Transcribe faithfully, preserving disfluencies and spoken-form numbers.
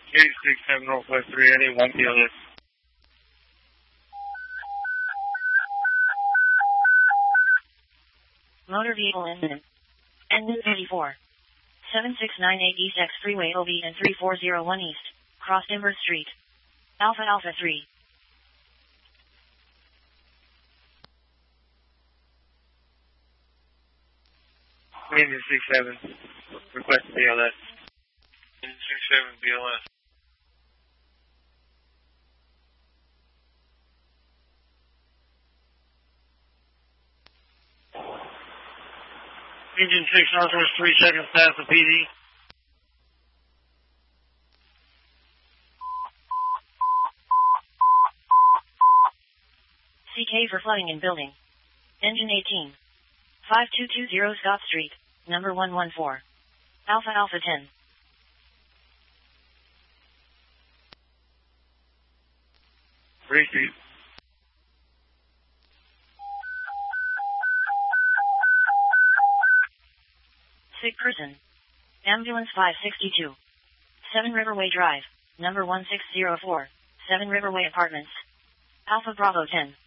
eight six seven Northwest three eighty, one P L S. Motor vehicle engine. Engine thirty-four. seven six nine eight East X Freeway O B and three four zero one East, Cross Timber Street. Alpha Alpha three. Engine six seven, request B L S. Engine six seven, B L S. Engine six Northwest three seconds past the P D. C K for flooding in building. Engine eighteen. five two two zero Scott Street, number one one four. Alpha Alpha ten. Repeat. Sick person. Ambulance five sixty-two. seven Riverway Drive, number one six zero four, seven Riverway Apartments. Alpha Bravo ten.